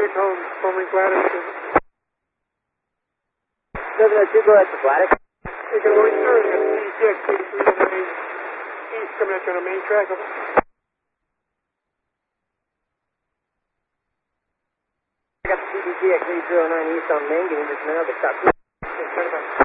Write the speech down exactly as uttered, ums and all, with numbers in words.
Bridge home, forming Gladys. seven oh two, go ahead for Gladys. Hey, good morning, sir. You got C D X eighty-three on the main east coming at you on the main track. Over. I got the C D G X eighty-three oh nine east on main, getting this minute, I'll get stopped. Okay,